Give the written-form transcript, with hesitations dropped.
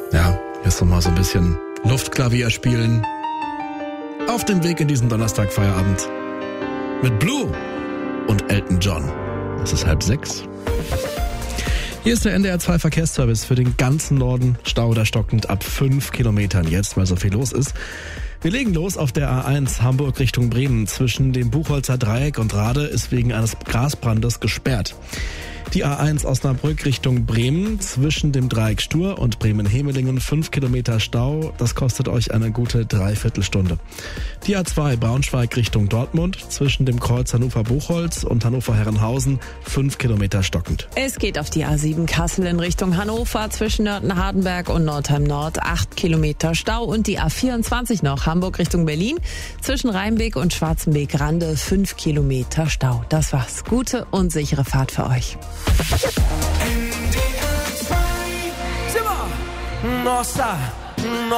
Ja, jetzt nochmal so ein bisschen Luftklavier spielen. Auf dem Weg in diesen Donnerstagfeierabend. Mit Blue und Elton John. Es ist 5:30. Hier ist der NDR 2 Verkehrsservice für den ganzen Norden. Stau oder stockend ab 5 Kilometern jetzt, weil so viel los ist. Wir legen los auf der A1 Hamburg Richtung Bremen. Zwischen dem Buchholzer Dreieck und Rade ist wegen eines Grasbrandes gesperrt. Die A1 Osnabrück Richtung Bremen, zwischen dem Dreieck Stur und Bremen-Hemelingen 5 Kilometer Stau. Das kostet euch eine gute Dreiviertelstunde. Die A2 Braunschweig Richtung Dortmund, zwischen dem Kreuz Hannover-Buchholz und Hannover-Herrenhausen 5 Kilometer stockend. Es geht auf die A7 Kassel in Richtung Hannover, zwischen Nörten-Hardenberg und Nordheim Nord 8 Kilometer Stau. Und die A24 noch Hamburg Richtung Berlin, zwischen Rheinbeek und Schwarzenbeek-Rande 5 Kilometer Stau. Das war's. Gute und sichere Fahrt für euch. NDR 2 Zimmer Nossa